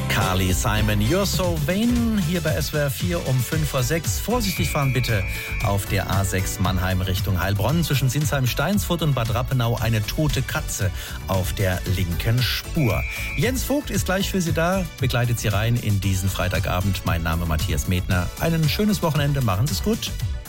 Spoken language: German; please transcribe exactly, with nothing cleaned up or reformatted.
Carly Simon, You're So Vain, hier bei S W R vier um fünf vor sechs. Vorsichtig fahren bitte auf der A sechs Mannheim Richtung Heilbronn. Zwischen Sinsheim-Steinsfurt und Bad Rappenau eine tote Katze auf der linken Spur. Jens Vogt ist gleich für Sie da, begleitet Sie rein in diesen Freitagabend. Mein Name Matthias Medner. Ein schönes Wochenende, machen Sie es gut.